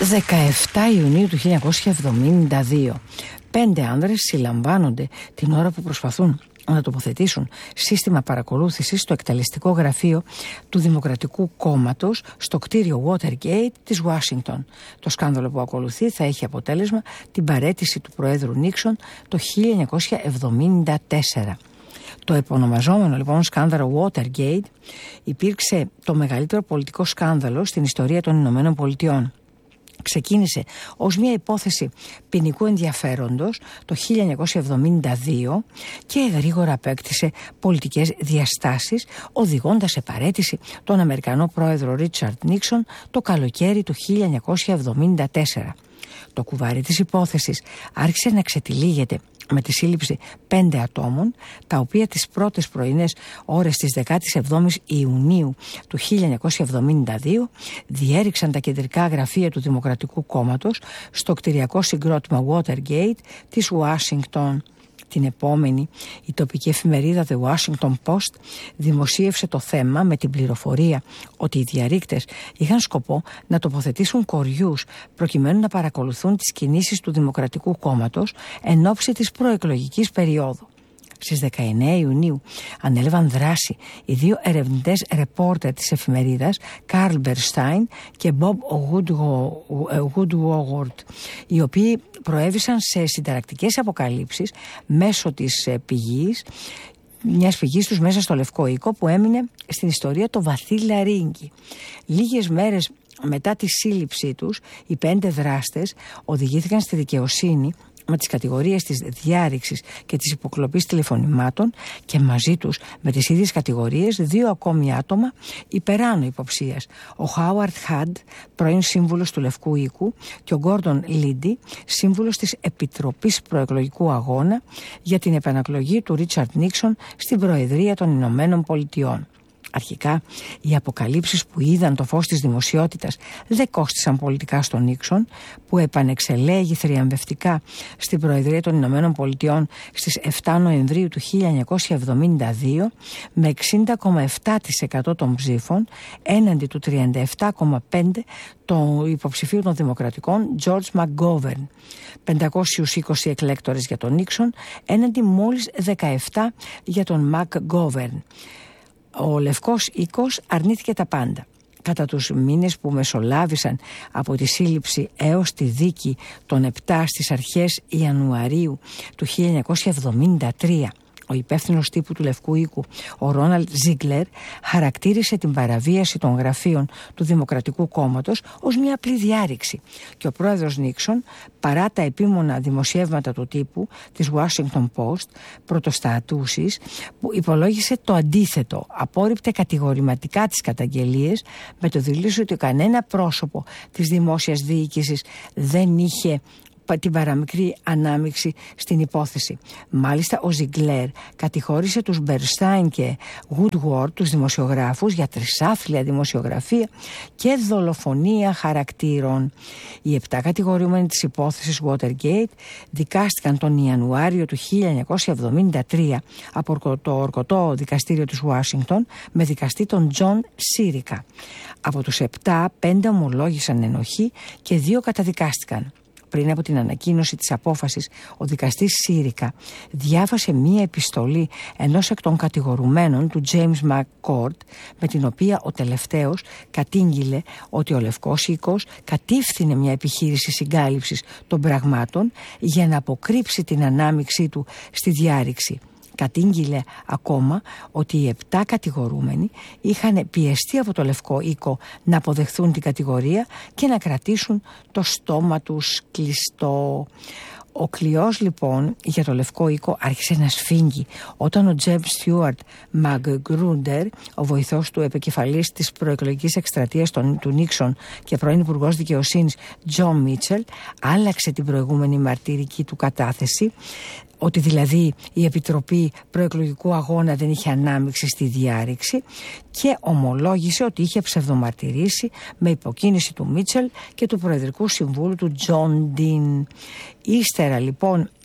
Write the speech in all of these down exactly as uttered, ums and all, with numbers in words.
δεκαεφτά Ιουνίου του χίλια εννιακόσια εβδομήντα δύο. Πέντε άνδρες συλλαμβάνονται την ώρα που προσπαθούν να τοποθετήσουν σύστημα παρακολούθησης στο εκτελεστικό γραφείο του Δημοκρατικού Κόμματος στο κτίριο Watergate της Ουάσιγκτον. Το σκάνδαλο που ακολουθεί θα έχει αποτέλεσμα την παραίτηση του Προέδρου Νίξον το χίλια εννιακόσια εβδομήντα τέσσερα. Το επωνομαζόμενο λοιπόν σκάνδαλο Watergate υπήρξε το μεγαλύτερο πολιτικό σκάνδαλο στην ιστορία των Ηνωμένων Πολιτειών. Ξεκίνησε ως μια υπόθεση ποινικού ενδιαφέροντος το χίλια εννιακόσια εβδομήντα δύο και γρήγορα απέκτησε πολιτικές διαστάσεις, οδηγώντας σε παραίτηση τον Αμερικανό πρόεδρο Ρίτσαρντ Νίξον το καλοκαίρι του χίλια εννιακόσια εβδομήντα τέσσερα. Το κουβάρι της υπόθεσης άρχισε να ξετυλίγεται με τη σύλληψη πέντε ατόμων, τα οποία τις πρώτες πρωινές ώρες της δεκαεπτά Ιουνίου του χίλια εννιακόσια εβδομήντα δύο διέριξαν τα κεντρικά γραφεία του Δημοκρατικού Κόμματος στο κτηριακό συγκρότημα Watergate της Ουάσιγκτον. Την επόμενη, η τοπική εφημερίδα The Washington Post δημοσίευσε το θέμα με την πληροφορία ότι οι διαρρήκτες είχαν σκοπό να τοποθετήσουν κοριούς προκειμένου να παρακολουθούν τις κινήσεις του Δημοκρατικού Κόμματος εν ώψη της προεκλογικής περίοδου. Στις δεκαεννέα Ιουνίου ανέλαβαν δράση οι δύο ερευνητές ρεπόρτερ της εφημερίδας, Καρλ Μπερστάιν και Bob Woodward, οι οποίοι προέβησαν σε συνταρακτικές αποκαλύψεις μέσω της πηγής, μιας πηγής τους μέσα στο Λευκό Οίκο, που έμεινε στην ιστορία το βαθύ λαρύγγι. Λίγες μέρες μετά τη σύλληψή τους, οι πέντε δράστες οδηγήθηκαν στη δικαιοσύνη με τις κατηγορίες της διάρρηξης και της υποκλοπής τηλεφωνημάτων και μαζί τους με τις ίδιες κατηγορίες δύο ακόμη άτομα υπεράνω υποψίας, ο Χάουαρντ Χαντ, πρώην σύμβουλος του Λευκού Οίκου, και ο Γκόρντον Λίντι, σύμβουλος της Επιτροπής Προεκλογικού Αγώνα για την επανακλογή του Ρίτσαρντ Νίξον στην Προεδρία των Ηνωμένων Πολιτειών. Αρχικά, οι αποκαλύψεις που είδαν το φως της δημοσιότητας δεν κόστησαν πολιτικά στον Νίξον, που επανεξελέγει θριαμβευτικά στην Προεδρία των Ηνωμένων Πολιτειών στις εφτά Νοεμβρίου του χίλια εννιακόσια εβδομήντα δύο με εξήντα κόμμα επτά τοις εκατό των ψήφων έναντι του τριάντα επτά κόμμα πέντε τοις εκατό του υποψηφίου των Δημοκρατικών George McGovern. πεντακόσιους είκοσι εκλέκτορες για τον Νίξον έναντι μόλις δεκαεπτά για τον McGovern. Ο Λευκός Οίκος αρνήθηκε τα πάντα. Κατά τους μήνες που μεσολάβησαν από τη σύλληψη έως τη δίκη των επτά στις αρχές Ιανουαρίου του χίλια εννιακόσια εβδομήντα τρία, ο υπεύθυνος τύπου του Λευκού Οίκου, ο Ρόναλντ Ζίγκλερ, χαρακτήρισε την παραβίαση των γραφείων του Δημοκρατικού Κόμματος ως μια απλή διάρρηξη και ο πρόεδρος Νίξον, παρά τα επίμονα δημοσιεύματα του τύπου της Washington Post πρωτοστατούσης, που υπολόγισε το αντίθετο, απόρριπτε κατηγορηματικά τις καταγγελίες με το δηλώσει ότι κανένα πρόσωπο της δημόσιας διοίκησης δεν είχε την παραμικρή ανάμειξη στην υπόθεση. Μάλιστα, ο Ζιγκλέρ κατηγόρησε τους Μπερστάιν και Woodward, τους δημοσιογράφους, για τρισάθλια δημοσιογραφία και δολοφονία χαρακτήρων. Οι επτά κατηγορούμενοι της υπόθεσης Watergate δικάστηκαν τον Ιανουάριο του χίλια εννιακόσια εβδομήντα τρία από το ορκωτό δικαστήριο της Ουάσιγκτον με δικαστή τον Τζον Σίρικα. Από τους επτά, πέντε ομολόγησαν ενοχή και δύο καταδικάστηκαν. Πριν από την ανακοίνωση της απόφασης, ο δικαστής Σίρικα διάβασε μία επιστολή ενός εκ των κατηγορουμένων, του James McCord, με την οποία ο τελευταίος κατήγγειλε ότι ο Λευκός Οίκος κατήφθηνε μια επιχείρηση συγκάλυψης των πραγμάτων για να αποκρύψει την ανάμειξή του στη διάρρηξη. Κατήγγειλε ακόμα ότι οι επτά κατηγορούμενοι είχαν πιεστεί από το Λευκό Οίκο να αποδεχθούν την κατηγορία και να κρατήσουν το στόμα τους κλειστό. Ο κλειός λοιπόν για το Λευκό Οίκο άρχισε να σφίγγει όταν ο Τζεμ Στιούαρτ Μαγκρούντερ, ο βοηθός του επικεφαλής της προεκλογικής εκστρατείας του Νίξον και πρώην Υπουργός Δικαιοσύνης Τζον Μίτσελ, άλλαξε την προηγούμενη μαρτυρική του κατάθεση, ότι δηλαδή η Επιτροπή Προεκλογικού Αγώνα δεν είχε ανάμειξη στη διάρρηξη, και ομολόγησε ότι είχε ψευδομαρτυρήσει με υποκίνηση του Μίτσελ και του Προεδρικού Συμβούλου του Τζον Ντιν. Ύστερα λοιπόν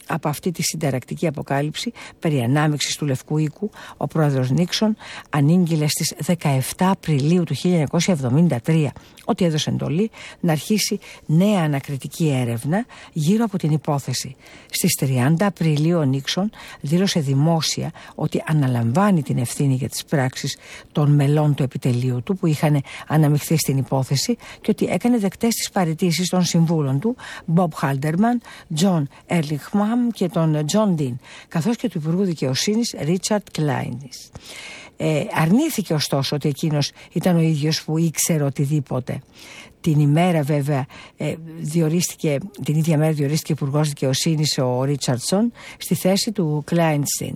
από αυτή τη συνταρακτική αποκάλυψη περί ανάμειξης του Λευκού Οίκου, ο πρόεδρος Νίξον ανήγγειλε στις δεκαεφτά Απριλίου του χίλια εννιακόσια εβδομήντα τρία ότι έδωσε εντολή να αρχίσει νέα ανακριτική έρευνα γύρω από την υπόθεση. Στις τριάντα Απριλίου ο Νίξον δήλωσε δημόσια ότι αναλαμβάνει την ευθύνη για τις πράξεις των μελών του επιτελείου του που είχαν αναμειχθεί στην υπόθεση και ότι έκανε δεκτές τις παραιτήσεις των συμβούλων του Μπομπ Χάλντερμαν, Τζον Έρλιχμαν και τον Τζον Ντιν, καθώς και του Υπουργού Δικαιοσύνης Ρίτσαρντ Κλάινις. Ε, αρνήθηκε ωστόσο ότι εκείνος ήταν ο ίδιος που ήξερε οτιδήποτε. Την ημέρα βέβαια ε, διορίστηκε, την ίδια μέρα διορίστηκε Υπουργός Δικαιοσύνης ο Ρίτσαρντσον στη θέση του Κλάινστιν.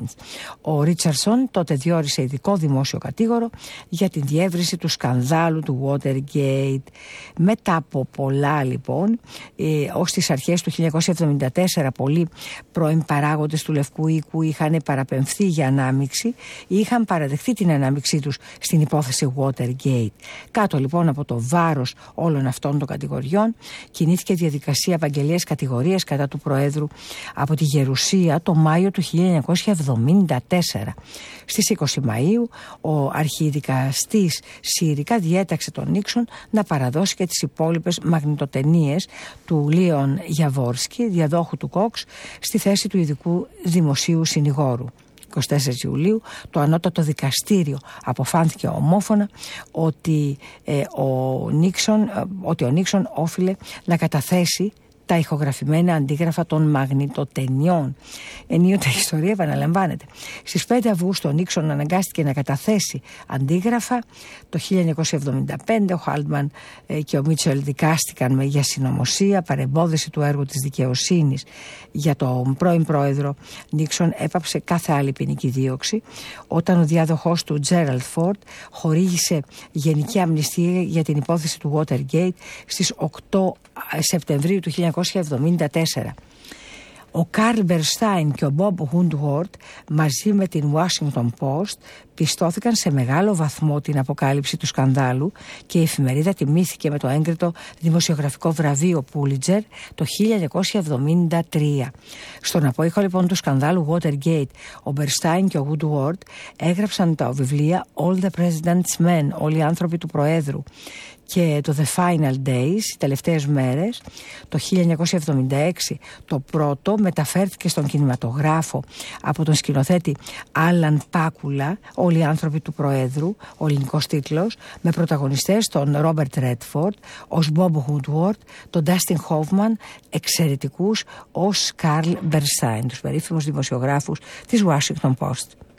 Ο Ρίτσαρντσον τότε διόρισε ειδικό δημόσιο κατήγορο για την διεύρυνση του σκανδάλου του Watergate. Μετά από πολλά λοιπόν, ε, ως τις αρχές του χίλια εννιακόσια εβδομήντα τέσσερα πολλοί πρώην παράγοντες του Λευκού Οίκου είχαν παραπεμφθεί για ανάμειξη ή είχαν παραδεχθεί την ανάμειξή τους στην υπόθεση Watergate. Κάτω λοιπόν από το βάρος όλων αυτών των κατηγοριών κινήθηκε διαδικασία απαγγελίας κατηγορίας κατά του Προέδρου από τη Γερουσία το Μάιο του χίλια εννιακόσια εβδομήντα τέσσερα. Στις είκοσι Μαΐου ο αρχιδικαστής Σίρικα διέταξε τον Νίξον να παραδώσει και τις υπόλοιπες μαγνητοτενίες του Λίον Γιαβόρσκι, διαδόχου του Κόξ, στη θέση του ειδικού δημοσίου συνηγόρου. εικοστή τέταρτη Ιουλίου το ανώτατο δικαστήριο αποφάνθηκε ομόφωνα ότι, ε, ο Νίξον, ε, ότι ο Νίξον όφιλε να καταθέσει τα ηχογραφημένα αντίγραφα των μαγνητοτενιών. Ενίοτε η ιστορία επαναλαμβάνεται. Στις πέντε Αυγούστου ο Νίξον αναγκάστηκε να καταθέσει αντίγραφα. Το χίλια εννιακόσια εβδομήντα πέντε ο Χάλτμαν και ο Μίτσελ δικάστηκαν για συνωμοσία, παρεμπόδιση του έργου της δικαιοσύνης. Για τον πρώην πρόεδρο Νίξον έπαψε κάθε άλλη ποινική δίωξη όταν ο διάδοχός του Τζέραλντ Φόρντ χορήγησε γενική αμνηστία για την υπόθεση του Watergate στις οκτώ Σεπτεμβρίου του χίλια εννιακόσια εβδομήντα τέσσερα. Ο Καρλ Μπερστάιν και ο Μπομπ Χούντουόρτ μαζί με την Washington Post πιστώθηκαν σε μεγάλο βαθμό την αποκάλυψη του σκανδάλου και η εφημερίδα τιμήθηκε με το έγκριτο δημοσιογραφικό βραβείο Pulitzer το χίλια εννιακόσια εβδομήντα τρία. Στον απόϊχο λοιπόν του σκανδάλου Watergate, ο Μπερστάιν και ο Χούντουόρτ έγραψαν τα βιβλία All the President's Men, όλοι οι άνθρωποι του Προέδρου, και το The Final Days, οι τελευταίες μέρες. Το χίλια εννιακόσια εβδομήντα έξι το πρώτο μεταφέρθηκε στον κινηματογράφο από τον σκηνοθέτη Άλαν Πάκουλα, όλοι οι άνθρωποι του Προέδρου, ο ελληνικός τίτλος, με πρωταγωνιστές τον Ρόμπερτ Ρέντφορντ ως Μπομπ Χούντουόρτ, τον Ντάστιν Χόφμαν, εξαιρετικούς ως Καρλ Μπερστάιν, τους περίφημους δημοσιογράφους της Washington Post.